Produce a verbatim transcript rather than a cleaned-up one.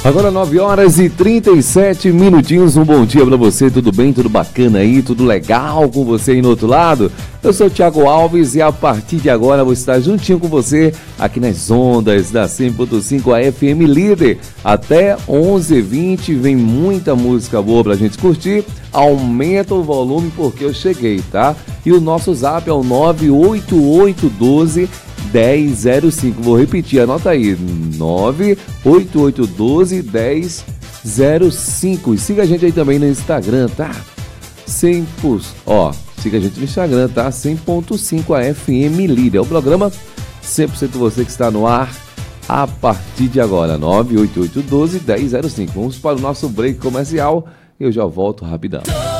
Agora nove horas e trinta e sete minutinhos, um bom dia pra você, tudo bem, tudo bacana aí, tudo legal com você aí no outro lado? Eu sou o Thiago Alves e a partir de agora vou estar juntinho com você aqui nas ondas da cem ponto cinco, a F M Líder. Até onze e vinte vem muita música boa pra gente curtir, aumenta o volume porque eu cheguei, tá? E o nosso zap é o nove oito oito um dois dez zero cinco. Vou repetir, anota aí, nove oito oito um dois dez zero cinco. E siga a gente aí também no Instagram, tá? cem por cento, ó, siga a gente no Instagram, tá? cem ponto cinco a F M Líder. É o programa cem por cento você que está no ar a partir de agora, nove oito oito um dois dez zero cinco. Vamos para o nosso break comercial. Eu já volto rapidão.